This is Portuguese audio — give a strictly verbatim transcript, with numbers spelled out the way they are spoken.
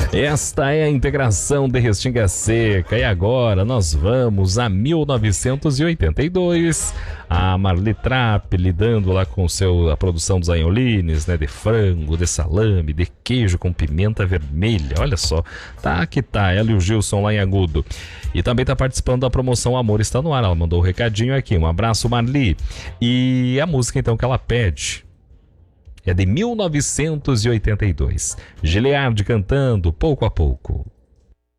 Esta é a integração de Restinga Seca. E agora nós vamos a mil novecentos e oitenta e dois. A Marli Trapp lidando lá com seu, a produção dos aiolines, né? De frango, de salame, de queijo com pimenta vermelha. Olha só, tá que tá. Ela e o Gilson lá em Agudo. E também tá participando da promoção Amor Está No Ar. Ela mandou um recadinho aqui. Um abraço, Marli. E a música então que ela pede é de mil novecentos e oitenta e dois. Gilead cantando Pouco a Pouco.